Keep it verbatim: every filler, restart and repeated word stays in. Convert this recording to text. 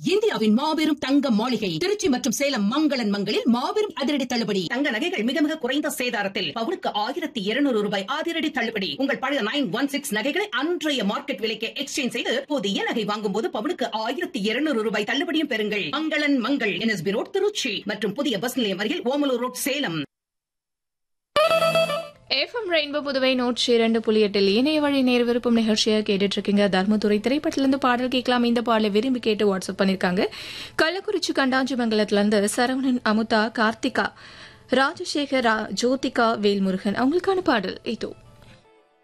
இந்தியாவின் மாபெரும் தங்க மாளிகை திருச்சி மற்றும் சேலம் மங்களன் மங்களில் மாபெரும் அதிரடி தள்ளுபடி. தங்க நகைகள் மிக மிக குறைந்த சேதாரத்தில் பவுனுக்கு ஆயிரத்தி இருநூறு ரூபாய் அதிரடி தள்ளுபடி. உங்கள் பழைய நைன் ஒன் சிக்ஸ் நகைகளை அன்றைய மார்க்கெட் விலைக்கு எக்ஸ்சேஞ்ச் செய்து புதிய நகை வாங்கும் போது பவுனுக்கு ஆயிரத்தி இருநூறு ரூபாய் தள்ளுபடியும் பெறுங்கள். மங்களன் மங்கள் என்எஸ்பி ரோட் திருச்சி மற்றும் புதிய பஸ் நிலையம் அருகில் Omalur road Salem. FM rainbow Puduvai நூற்றி இரண்டு புள்ளி எட்டில் இணைய வழி நேர் விருப்பம் நிகழ்ச்சியை கேட்டுட்டு இருக்கீங்க. தர்மதுரை திரைப்படத்திலிருந்து பாடல் கேட்கலாம். இந்த பாடலை விரும்பி கேட்டு வாட்ஸ்அப் பண்ணிருக்காங்க. கள்ளக்குறிச்சி கண்டாஞ்சிமங்கலத்திலிருந்து சரவணன், அமுதா, கார்த்திகா, ராஜசேகர், ஜோதிகா, வேல்முருகன். அவங்களுக்கான பாடல் இதோ.